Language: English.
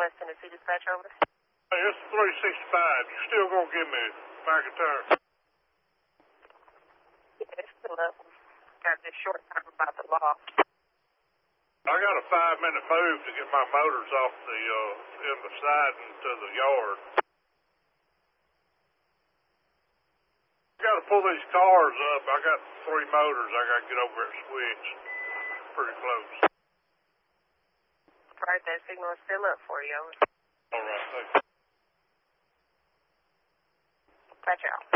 West Tennessee Dispatch, over. Hey, it's 365. You still gonna give me McIntyre? Yeah, it's still up. Got this short time about the law. I got a 5-minute move to get my motors off the in the siding to the yard. I got to pull these cars up. I got 3 motors. I got to get over at Switch. Pretty close. Right, that signal is still up for you, over. All right, thank you. Dispatch out.